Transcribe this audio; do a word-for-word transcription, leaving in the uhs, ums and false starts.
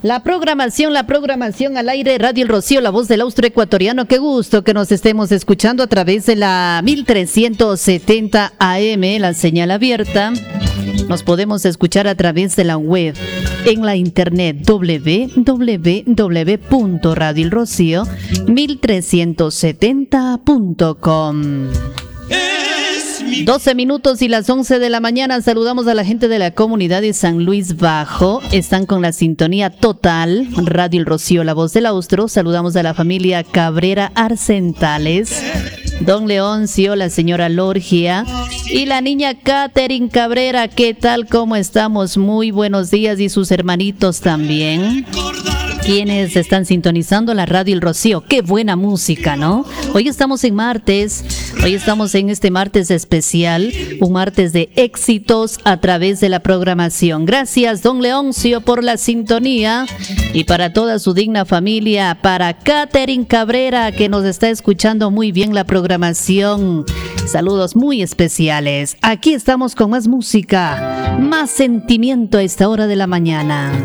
La programación, la programación al aire, Radio El Rocío, la voz del austro ecuatoriano. Qué gusto que nos estemos escuchando a través de la mil trescientos setenta A M, la señal abierta. Nos podemos escuchar a través de la web, en la internet doble u doble u doble u punto radio el rocío mil trescientos setenta punto com. doce minutos y las once de la mañana. Saludamos a la gente de la comunidad de San Luis Bajo. Están con la sintonía total, Radio El Rocío, la voz del austro. Saludamos a la familia Cabrera Arcentales, don Leoncio, la señora Lorgia y la niña Catherine Cabrera. ¿Qué tal? ¿Cómo estamos? Muy buenos días. Y sus hermanitos también, quienes están sintonizando la Radio El Rocío. Qué buena música, ¿no? Hoy estamos en martes, hoy estamos en este martes especial, un martes de éxitos a través de la programación. Gracias, don Leoncio, por la sintonía, y para toda su digna familia, para Catherine Cabrera, que nos está escuchando muy bien la programación. Saludos muy especiales. Aquí estamos con más música, más sentimiento a esta hora de la mañana.